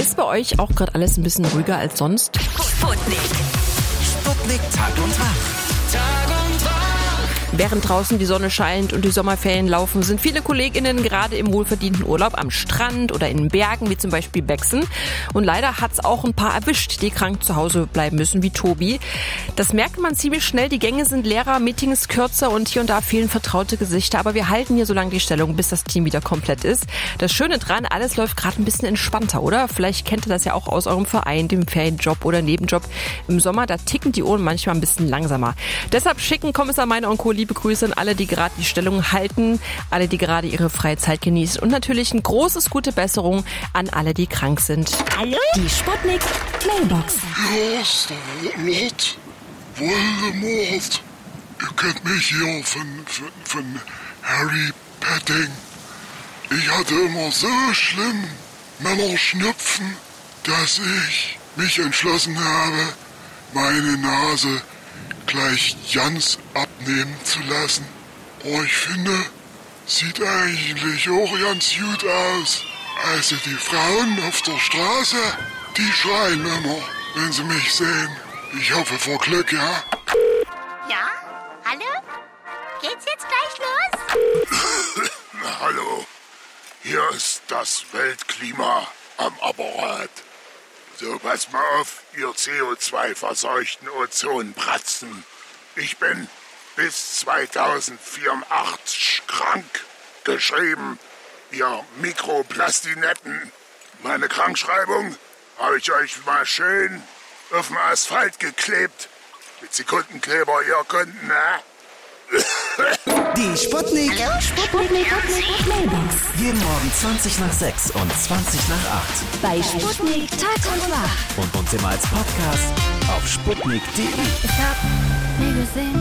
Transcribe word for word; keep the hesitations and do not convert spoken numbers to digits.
Ist bei euch auch gerade alles ein bisschen ruhiger als sonst? Sputnik. Sputnik Tag und Tag. Tag und Tag. Während draußen die Sonne scheint und die Sommerferien laufen, sind viele KollegInnen gerade im wohlverdienten Urlaub am Strand oder in den Bergen, wie zum Beispiel Bexen. Und leider hat's auch ein paar erwischt, die krank zu Hause bleiben müssen, wie Tobi. Das merkt man ziemlich schnell. Die Gänge sind leerer, Meetings kürzer und hier und da fehlen vertraute Gesichter. Aber wir halten hier so lange die Stellung, bis das Team wieder komplett ist. Das Schöne dran, alles läuft gerade ein bisschen entspannter, oder? Vielleicht kennt ihr das ja auch aus eurem Verein, dem Ferienjob oder Nebenjob. Im Sommer, da ticken die Uhren manchmal ein bisschen langsamer. Deshalb schicken Kommissar Meiner und Co. liebe Grüße an alle, die gerade die Stellung halten, alle, die gerade ihre freie Zeit genießen und natürlich ein großes gute Besserung an alle, die krank sind. Hallo? Die Sputnik Mailbox. Ja, Star-Lord, Voldemort. Ihr kennt mich hier von, von, von Harry Petting. Ich hatte immer so schlimm Männerschnupfen, dass ich mich entschlossen habe, meine Nase gleich ganz abnehmen zu lassen. Oh, ich finde, sieht eigentlich auch ganz gut aus. Also die Frauen auf der Straße, die schreien immer, wenn sie mich sehen. Ich hoffe vor Glück, ja? Ja? Hallo? Geht's jetzt gleich los? Hallo, hier ist das Weltklima am Apparat. So, pass mal auf, ihr C O zwei verseuchten Ozonbratzen. Ich bin bis zweitausendvierundachtzig krank, geschrieben, ihr Mikroplastinetten. Meine Krankschreibung habe ich euch mal schön auf den Asphalt geklebt. Mit Sekundenkleber, ihr Kunden, ne? Die Sputnik. Hallo, Sputnik. Sputnik. Mailbox. Jeden Morgen zwanzig nach sechs und zwanzig nach acht. Bei Sputnik Tag und Tag. Und uns immer als Podcast auf sputnik punkt de. Ich hab nie gesehen,